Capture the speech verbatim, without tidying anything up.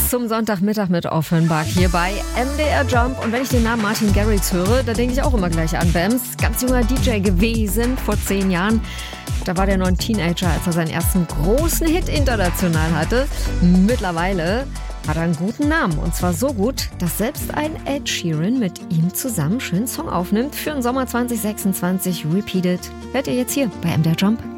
Hits zum Sonntagmittag mit Offenbach hier bei M D R Jump. Und wenn ich den Namen Martin Garrix höre, da denke ich auch immer gleich an Bams. Ganz junger D J gewesen vor zehn Jahren. Da war der noch ein Teenager, als er seinen ersten großen Hit international hatte. Mittlerweile hat er einen guten Namen. Und zwar so gut, dass selbst ein Ed Sheeran mit ihm zusammen einen schönen Song aufnimmt für den Sommer zwanzig sechsundzwanzig. Repeated. Hört ihr jetzt hier bei M D R Jump.